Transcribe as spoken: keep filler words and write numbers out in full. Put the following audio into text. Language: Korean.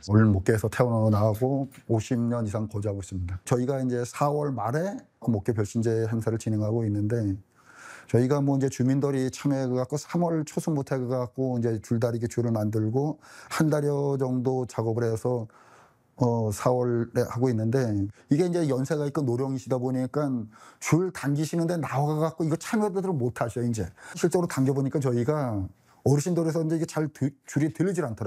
올 목계에서 태어나고 오십 년 이상 거주하고 있습니다. 저희가 이제 사월 말에 목계 별신제 행사를 진행하고 있는데, 저희가 뭐 이제 주민들이 참여해 갖고 삼월 초순부터 해 갖고 이제 줄다리기 줄을 만들고 한 달여 정도 작업을 해서 어 사월에 하고 있는데, 이게 이제 연세가 있고 노령이시다 보니까 줄 당기시는데 나와 갖고 이거 참여들을 못 하셔요. 이제 실제로 당겨 보니까 저희가 어르신들에서 이제 이게 잘 줄이 들리질 않더라고요.